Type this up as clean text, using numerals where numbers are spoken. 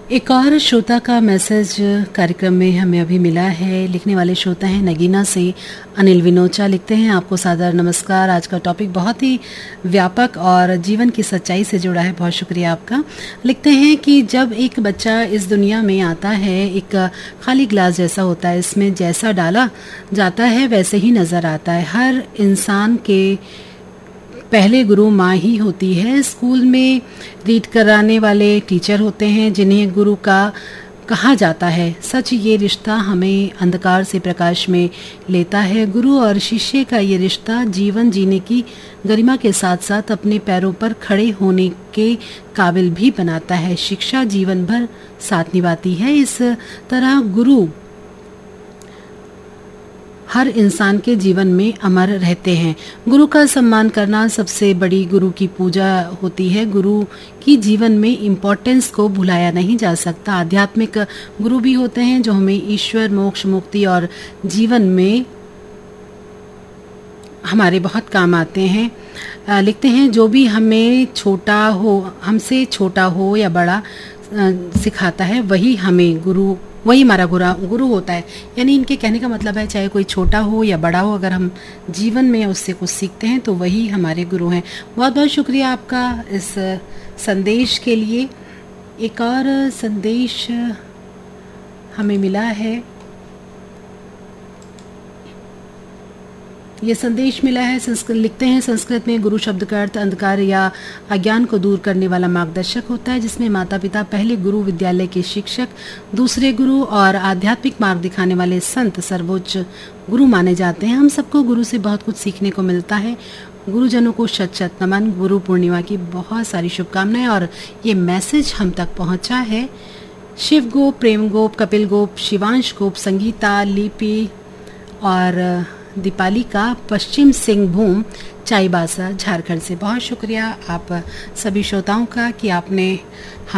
एक और श्रोता का मैसेज कार्यक्रम में हमें अभी मिला है। लिखने वाले श्रोता हैं नगीना से अनिल विनोचा। लिखते हैं, आपको सादर नमस्कार। आज का टॉपिक बहुत ही व्यापक और जीवन की सच्चाई से जुड़ा है। बहुत शुक्रिया आपका। लिखते हैं कि जब एक बच्चा इस दुनिया में आता है, एक खाली ग्लास जैसा होता है, इसमें जैसा डाला जाता है वैसे ही नज़र आता है। हर इंसान के पहले गुरु माँ ही होती है। स्कूल में रीड कराने वाले टीचर होते हैं जिन्हें गुरु का कहा जाता है। सच ये रिश्ता हमें अंधकार से प्रकाश में लेता है। गुरु और शिष्य का ये रिश्ता जीवन जीने की गरिमा के साथ साथ अपने पैरों पर खड़े होने के काबिल भी बनाता है। शिक्षा जीवन भर साथ निभाती है। इस तरह गुरु हर इंसान के जीवन में अमर रहते हैं। गुरु का सम्मान करना सबसे बड़ी गुरु की पूजा होती है। गुरु की जीवन में इम्पोर्टेंस को भुलाया नहीं जा सकता। आध्यात्मिक गुरु भी होते हैं जो हमें ईश्वर, मोक्ष, मुक्ति और जीवन में हमारे बहुत काम आते हैं। लिखते हैं, जो भी हमसे छोटा हो या बड़ा सिखाता है वही हमारा गुरु होता है। यानी इनके कहने का मतलब है, चाहे कोई छोटा हो या बड़ा हो, अगर हम जीवन में उससे कुछ सीखते हैं तो वही हमारे गुरु हैं। बहुत बहुत शुक्रिया आपका इस संदेश के लिए। एक और संदेश हमें मिला है। ये संदेश मिला है लिखते हैं, संस्कृत में गुरु शब्द का अर्थ अंधकार या अज्ञान को दूर करने वाला मार्गदर्शक होता है, जिसमें माता पिता पहले गुरु, विद्यालय के शिक्षक दूसरे गुरु और आध्यात्मिक मार्ग दिखाने वाले संत सर्वोच्च गुरु माने जाते हैं। हम सबको गुरु से बहुत कुछ सीखने को मिलता है। गुरुजनों को शत शत नमन। गुरु पूर्णिमा की बहुत सारी शुभकामनाएं। और ये मैसेज हम तक पहुंचा है शिव गोप, प्रेम गोप, कपिल गोप, शिवांश गोप, संगीता, लिपि और दीपाली का पश्चिम सिंहभूम चाईबासा झारखंड से। बहुत शुक्रिया आप सभी श्रोताओं का कि आपने